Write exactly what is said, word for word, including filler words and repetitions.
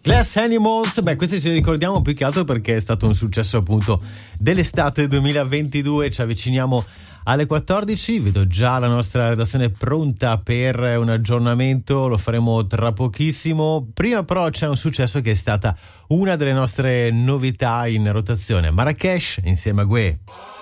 Glass Animals, beh, questi ce li ricordiamo più che altro perché è stato un successo appunto dell'estate duemilaventidue. Ci avviciniamo alle quattordici, vedo già la nostra redazione pronta per un aggiornamento, lo faremo tra pochissimo. Prima però c'è un successo che è stata una delle nostre novità in rotazione, Marrakesh insieme a Gue.